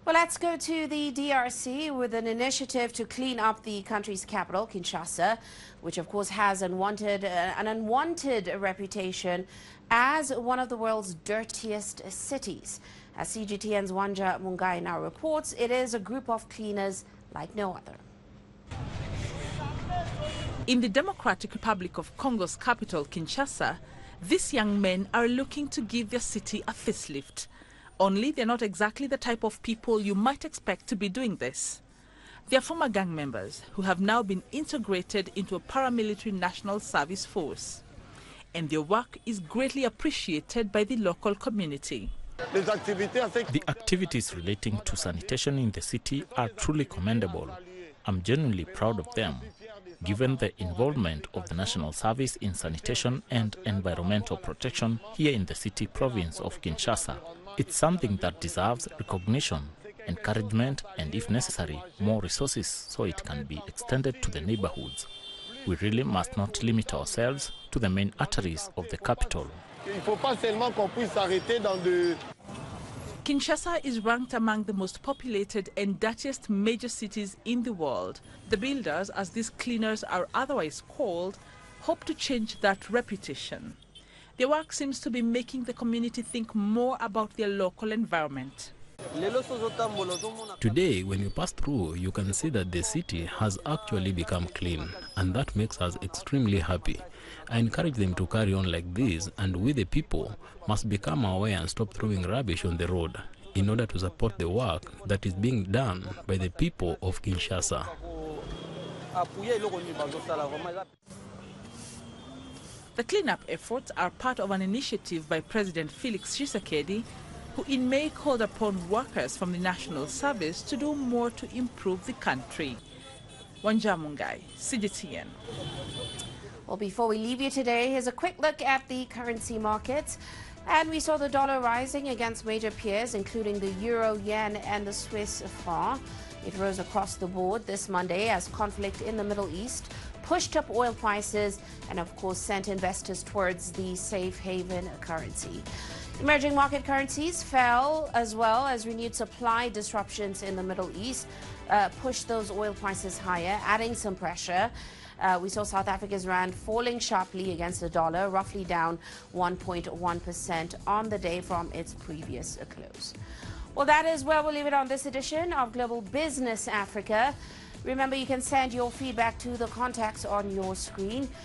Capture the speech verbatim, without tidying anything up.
Well, let's go to the D R C with an initiative to clean up the country's capital, Kinshasa, which of course has unwanted, uh, an unwanted reputation as one of the world's dirtiest cities. As C G T N's Wanja Mungai now reports, it is a group of cleaners like no other. In the Democratic Republic of Congo's capital, Kinshasa, these young men are looking to give their city a facelift. Only they're not exactly the type of people you might expect to be doing this. They are former gang members who have now been integrated into a paramilitary national service force. And their work is greatly appreciated by the local community. The activities relating to sanitation in the city are truly commendable. I'm genuinely proud of them, given the involvement of the National Service in sanitation and environmental protection here in the city province of Kinshasa. It's something that deserves recognition, encouragement, and if necessary, more resources so it can be extended to the neighborhoods. We really must not limit ourselves to the main arteries of the capital. Kinshasa is ranked among the most populated and dirtiest major cities in the world. The builders, as these cleaners are otherwise called, hope to change that reputation. Their work seems to be making the community think more about their local environment. Today, when you pass through, you can see that the city has actually become clean, and that makes us extremely happy. I encourage them to carry on like this, and we the people must become aware and stop throwing rubbish on the road in order to support the work that is being done by the people of Kinshasa. The cleanup efforts are part of an initiative by President Felix Tshisekedi, who in May called upon workers from the National Service to do more to improve the country. Wanja Mungai, C G T N. Well, before we leave you today, here's a quick look at the currency markets. And we saw the dollar rising against major peers, including the euro, yen, and the Swiss franc. It rose across the board this Monday as conflict in the Middle East pushed up oil prices and, of course, sent investors towards the safe haven currency. Emerging market currencies fell as well as renewed supply disruptions in the Middle East uh, pushed those oil prices higher, adding some pressure. Uh, we saw South Africa's rand falling sharply against the dollar, roughly down one point one percent on the day from its previous close. Well, that is where we'll leave it on this edition of Global Business Africa. Remember, you can send your feedback to the contacts on your screen.